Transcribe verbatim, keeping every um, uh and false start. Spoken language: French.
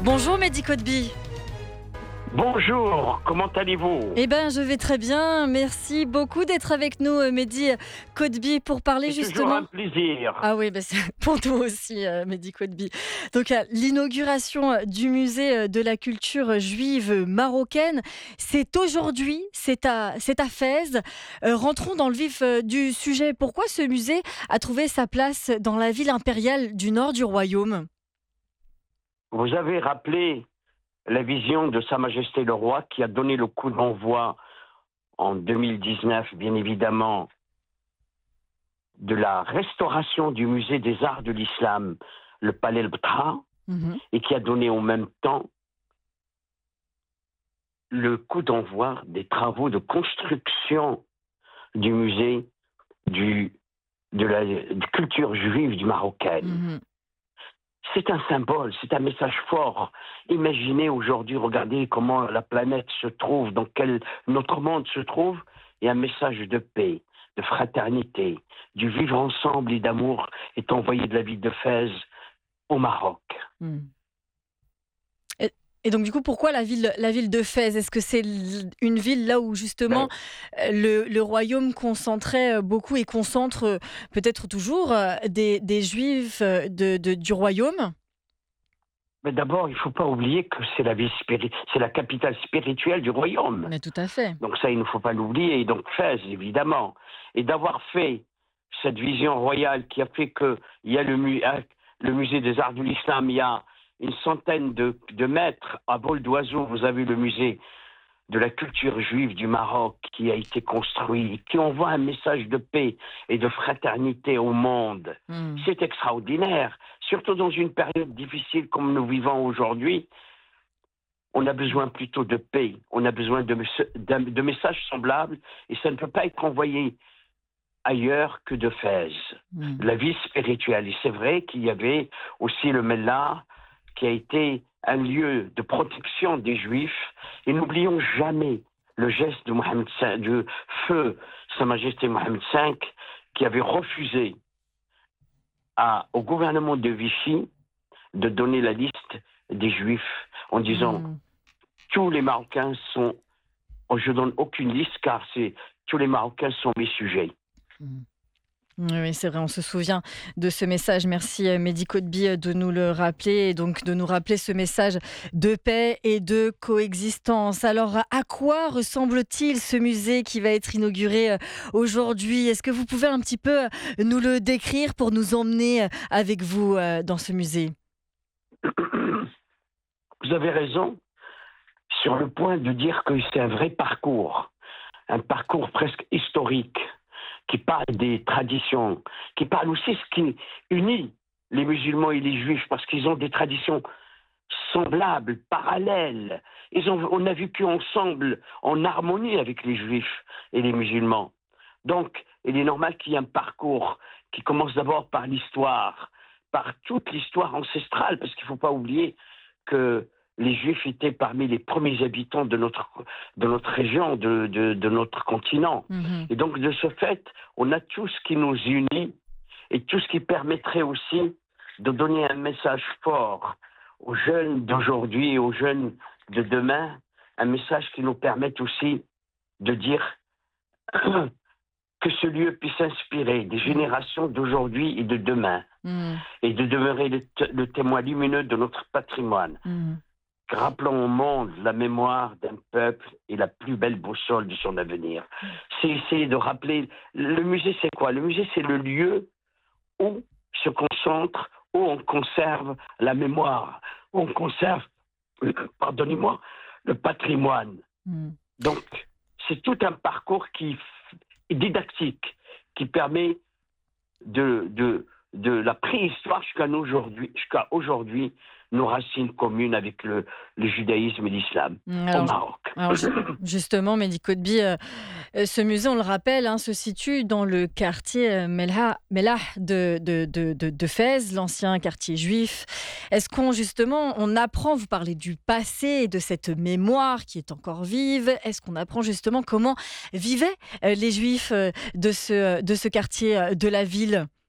Bonjour Mehdi Kotbi. Bonjour, comment allez-vous? Eh ben, je vais très bien. Merci beaucoup d'être avec nous, euh, Mehdi Kotbi, pour parler C'est justement. toujours un plaisir. Ah oui, ben c'est pour nous aussi, euh, Mehdi Kotbi. Donc, euh, l'inauguration euh, du musée euh, de la culture juive marocaine, c'est aujourd'hui, c'est à, c'est à Fès. Euh, rentrons dans le vif euh, du sujet. Pourquoi ce musée a trouvé sa place dans la ville impériale du nord du royaume? Vous avez rappelé la vision de Sa Majesté le Roi qui a donné le coup d'envoi en deux mille dix-neuf, bien évidemment, de la restauration du musée des arts de l'islam, le Palais El Btra, Mhm. et qui a donné en même temps le coup d'envoi des travaux de construction du musée du, de la de culture juive du Marocaine. Mhm. C'est un symbole, c'est un message fort. Imaginez aujourd'hui, regardez comment la planète se trouve, dans quel notre monde se trouve, et un message de paix, de fraternité, du vivre ensemble et d'amour est envoyé de la ville de Fès au Maroc. Mhm. Et, et donc, du coup, pourquoi la ville, la ville de Fès? Est-ce que c'est l- une ville là où, justement, Ben, euh, le, le royaume concentrait euh, beaucoup et concentre euh, peut-être toujours euh, des, des juifs euh, de, de- du royaume? mais d'abord, il ne faut pas oublier que c'est la ville spiri- c'est la capitale spirituelle du royaume. Mais tout à fait. Donc ça, il ne faut pas l'oublier. Et donc Fès, évidemment. Et d'avoir fait cette vision royale qui a fait qu'il y a le, mu- euh, le musée des arts de l'islam, il y a une centaine de, de mètres à vol d'oiseau, vous avez le musée de la culture juive du Maroc qui a été construit, qui envoie un message de paix et de fraternité au monde. Hmm. C'est extraordinaire, surtout dans une période difficile comme nous vivons aujourd'hui. On a besoin plutôt de paix, on a besoin de, de, de messages semblables, et ça ne peut pas être envoyé ailleurs que de Fès, Hmm. la vie spirituelle. Et c'est vrai qu'il y avait aussi le Mellah, qui a été un lieu de protection des Juifs. Et n'oublions jamais le geste de Mohamed cinq, du feu Sa Majesté Mohamed cinq, qui avait refusé à, au gouvernement de Vichy de donner la liste des Juifs en disant Hmm. tous les Marocains sont, oh, je donne aucune liste car c'est tous les Marocains sont mes sujets. Hmm. Oui, oui, c'est vrai, on se souvient de ce message. Merci euh, Mehdi Kotbi euh, de nous le rappeler et donc de nous rappeler ce message de paix et de coexistence. Alors, à quoi ressemble-t-il ce musée qui va être inauguré euh, aujourd'hui? Est-ce que vous pouvez un petit peu euh, nous le décrire pour nous emmener euh, avec vous euh, dans ce musée? Vous avez raison sur le point de dire que c'est un vrai parcours, un parcours presque historique, qui parle des traditions, qui parle aussi de ce qui unit les musulmans et les juifs, parce qu'ils ont des traditions semblables, parallèles. Ils ont, on a vécu ensemble, en harmonie avec les juifs et les musulmans. Donc, il est normal qu'il y ait un parcours qui commence d'abord par l'histoire, par toute l'histoire ancestrale, parce qu'il ne faut pas oublier que les Juifs étaient parmi les premiers habitants de notre, de notre région, de, de, de notre continent. Mhm. Et donc, de ce fait, on a tout ce qui nous unit et tout ce qui permettrait aussi de donner un message fort aux jeunes d'aujourd'hui et aux jeunes de demain, un message qui nous permette aussi de dire que ce lieu puisse inspirer des générations d'aujourd'hui et de demain, Mhm. et de demeurer le, t- le témoin lumineux de notre patrimoine. Mhm. Rappelons au monde la mémoire d'un peuple et la plus belle boussole de son avenir. C'est essayer de rappeler, le musée c'est quoi? Le musée c'est le lieu où se concentre, où on conserve la mémoire, où on conserve, pardonnez-moi, le patrimoine. Mhm. Donc, c'est tout un parcours qui est didactique, qui permet de, de, de la préhistoire jusqu'à aujourd'hui, jusqu'à aujourd'hui, nos racines communes avec le, le judaïsme et l'islam au Alors, Maroc. alors, ju- justement, Mehdi Kotbi, euh, Euh, ce musée, on le rappelle, hein, se situe dans le quartier euh, Melha, Mellah de, de, de, de, de Fès, l'ancien quartier juif. Est-ce qu'on, justement, on apprend, vous parlez du passé et de cette mémoire qui est encore vive, est-ce qu'on apprend justement comment vivaient euh, les juifs euh, de ce, de ce quartier euh, de la ville?